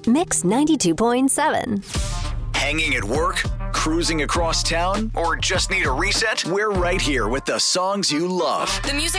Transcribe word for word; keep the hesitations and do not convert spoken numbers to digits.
Mix ninety-two point seven. Hanging at work? Cruising across town? Or just need a reset? We're right here with the songs you love. The music